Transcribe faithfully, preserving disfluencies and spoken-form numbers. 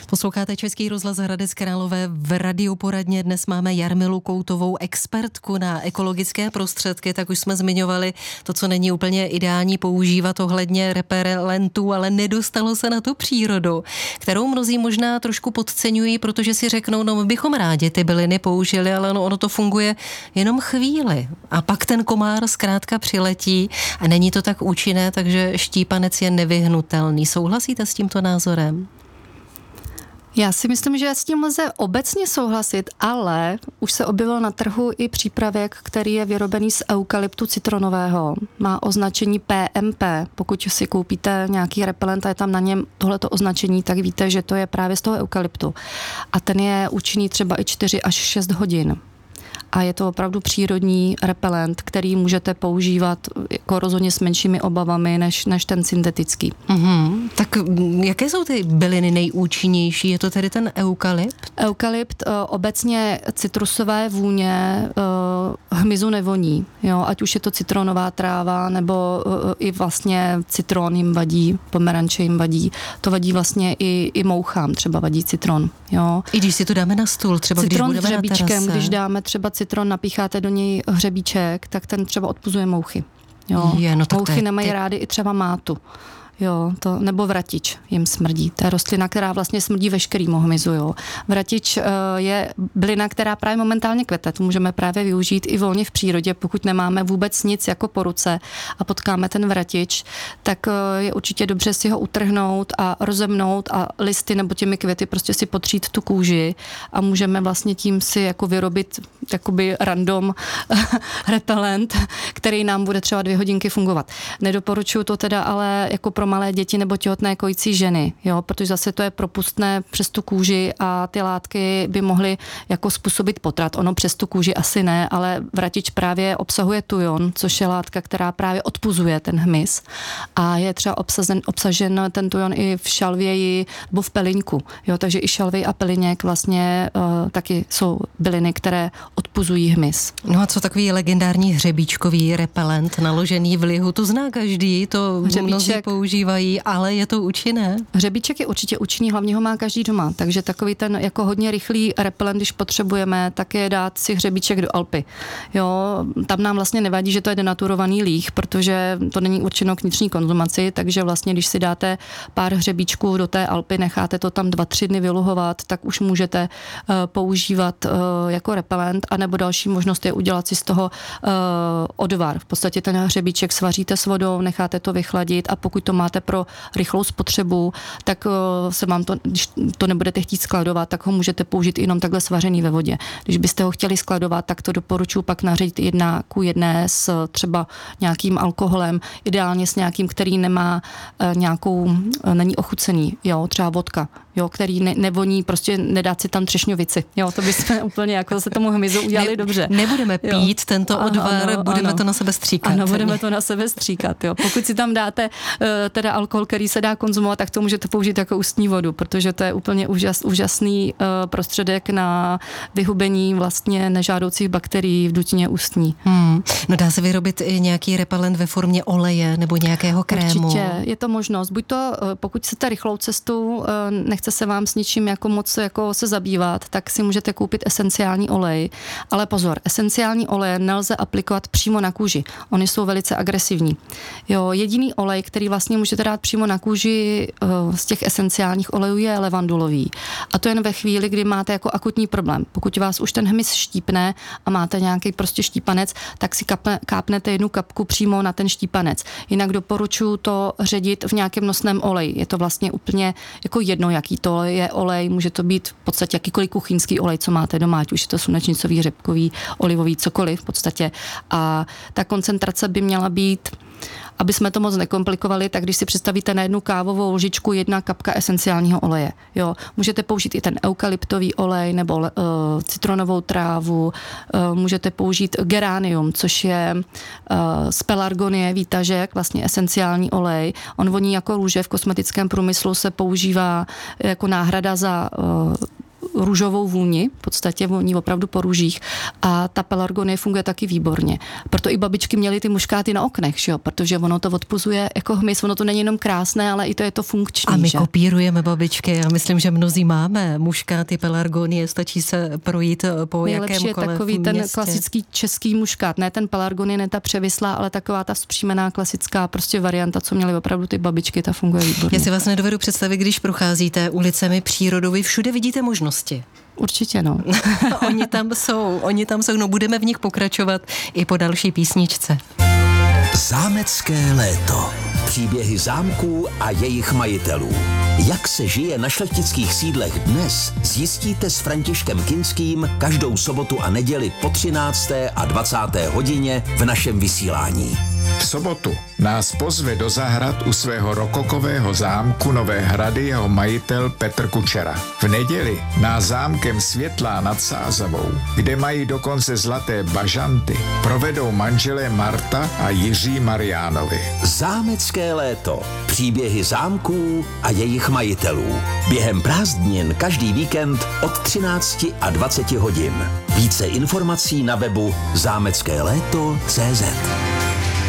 Posloucháte Český rozhlas Hradec Králové. V radioporadně dnes máme Jarmilu Koutovou, expertku na ekologické prostředky. Tak už jsme zmiňovali to, co není úplně ideální používat ohledně repelentů, ale nedostalo se na tu přírodu, kterou mnozí možná trošku podceňují, protože si řeknou, no my bychom rádi ty byliny použili, ale no, ono to funguje jenom chvíli. A pak ten komár zkrátka přiletí a není to tak účinné, takže štípanec je nevyhnutelný. Souhlasíte s tímto názorem? Já si myslím, že s tím lze obecně souhlasit, ale už se objevil na trhu i přípravek, který je vyrobený z eukalyptu citronového. Má označení P M P. Pokud si koupíte nějaký repelent a je tam na něm tohleto označení, tak víte, že to je právě z toho eukalyptu. A ten je účinný třeba i čtyři až šest hodin. A je to opravdu přírodní repelent, který můžete používat jako rozhodně s menšími obavami než, než ten syntetický. Mm-hmm. Tak jaké jsou ty byliny nejúčinnější? Je to tedy ten eukalypt? Eukalypt uh, obecně citrusové vůně uh, hmyzu nevoní. Jo? Ať už je to citronová tráva, nebo uh, i vlastně citron jim vadí, pomeranče jim vadí. To vadí vlastně i, i mouchám, třeba vadí citron. Jo? I když si to dáme na stůl, třeba citron když budeme na terase. Když dáme třeba citron, napícháte do něj hřebíček, tak ten třeba odpuzuje mouchy. Jo. Je, no Mouchy je, nemají ty... rády i třeba mátu. Jo, to, nebo vratič jim smrdí. To je rostlina, která vlastně smrdí veškerýmu hmyzu. Jo. Vratič uh, je bylina, která právě momentálně kvete. Tu můžeme právě využít i volně v přírodě, pokud nemáme vůbec nic jako po ruce a potkáme ten vratič, tak uh, je určitě dobře si ho utrhnout a rozemnout a listy nebo těmi květy prostě si potřít tu kůži a můžeme vlastně tím si jako vyrobit jakoby random repelent, který nám bude třeba dvě hodinky fungovat. Nedoporučuju to teda ale jako pro malé děti nebo těhotné kojící ženy, jo, protože zase to je propustné přes tu kůži a ty látky by mohly jako způsobit potrat. Ono přes tu kůži asi ne, ale vratič právě obsahuje tujon, což je látka, která právě odpuzuje ten hmyz a je třeba obsazen, obsažen ten tujon i v šalvěji nebo v peliňku, jo, takže i šalvěj a peliněk vlastně uh, taky jsou byliny, které odpuzují hmyz. No a co takový legendární hřebíčkový repelent naložený v lihu, to zná každý, to mnozí používají, ale je to účinné? Hřebíček je určitě účinný, hlavně ho má každý doma, takže takový ten jako hodně rychlý repelent, když potřebujeme, tak je dát si hřebíček do Alpy. Jo, tam nám vlastně nevadí, že to je denaturovaný líh, protože to není určeno k vnitřní konzumaci, takže vlastně, když si dáte pár hřebíčků do té Alpy, necháte to tam dva, tři dny vyluhovat, tak už můžete uh, používat uh, jako repelent, anebo další možnost je udělat si z toho uh, odvar. V podstatě ten hřebíček svaříte s vodou, necháte to vychladit a pokud to máte pro rychlou spotřebu, tak uh, se vám to, když to nebudete chtít skladovat, tak ho můžete použít jenom takhle svařený ve vodě. Když byste ho chtěli skladovat, tak to doporučuji pak naředit jedna ku jedné s třeba nějakým alkoholem, ideálně s nějakým, který nemá uh, nějakou, uh, není ochucený, jo, třeba vodka, jo, který ne, nevoní, prostě nedát si tam třešňovici, jo, to bychom úplně jako se tomu hmyzu udělali ne, dobře. Nebudeme pít jo. tento odvar, ano, budeme ano. to na sebe stříkat. Ano, budeme to na sebe stříkat, jo. Pokud si tam dáte uh, teda alkohol, který se dá konzumovat, tak to můžete použít jako ústní vodu, protože to je úplně úžas, úžasný uh, prostředek na vyhubení vlastně nežádoucích bakterií v dutině ústní. Hmm. No dá se vyrobit i nějaký repelent ve formě oleje nebo nějakého krému? Určitě, je to možnost. Buď to, uh, pokud chcete rychlou cestu, uh, nechce se vám s ničím jako moc jako se zabývat, tak si můžete koupit esenciální olej. Ale pozor, esenciální oleje nelze aplikovat přímo na kůži. Ony jsou velice agresivní. Jo, jediný olej, který vlastně můžete dát přímo na kůži uh, z těch esenciálních olejů, je levandulový. A to jen ve chvíli, kdy máte jako akutní problém. Pokud vás už ten hmyz štípne a máte nějaký prostě štípanec, tak si kapne, kápnete jednu kapku přímo na ten štípanec. Jinak doporučuji to ředit v nějakém nosném oleji. Je to vlastně úplně jako jedno, jaký to je olej. Může to být v podstatě jakýkoliv kuchyňský olej, co máte doma, ať už je to slunečnicový, řepkový, olivový, cokoliv v podstatě. A ta koncentrace by měla být, aby jsme to moc nekomplikovali, tak když si představíte na jednu kávovou lžičku jedna kapka esenciálního oleje. Jo, můžete použít i ten eukalyptový olej nebo uh, citronovou trávu, uh, můžete použít geranium, což je uh, z pelargonie výtažek, vlastně esenciální olej. On voní jako růže, v kosmetickém průmyslu se používá jako náhrada za uh, růžovou vůni, v podstatě voní opravdu po růžích a ta pelargonie funguje taky výborně. Proto i babičky měly ty muškáty na oknech, že jo? Protože ono to odpuzuje jako hmyz, ono to není jenom krásné, ale i to je to funkční. A my že? kopírujeme babičky, já myslím, že mnozí máme muškáty, pelargonie, stačí se projít po Nejlepší jakémkoliv je takový městě. Ten klasický český muškát, ne ten pelargonie, ne ta převislá, ale taková ta vzpřímená klasická prostě varianta, co měly opravdu ty babičky, ta funguje výborně. Já si vás nedovedu představit, když procházíte ulicemi, přírodou, vy všude vidíte možnosti. Určitě, no. Oni tam jsou, oni tam jsou, no budeme v nich pokračovat i po další písničce. Zámecké léto. Příběhy zámků a jejich majitelů. Jak se žije na šlechtických sídlech dnes, zjistíte s Františkem Kinským každou sobotu a neděli po třinácté a dvacáté hodině v našem vysílání. V sobotu nás pozve do zahrad u svého rokokového zámku Nové Hrady jeho majitel Petr Kučera. V neděli nás zámkem Světlá nad Sázavou, kde mají dokonce zlaté bažanty, provedou manželé Marta a Jiří Mariánovi. Zámecké léto. Příběhy zámků a jejich majitelů. Během prázdnin každý víkend od třinácti a dvaceti hodin. Více informací na webu zámecké léto tečka cé zet.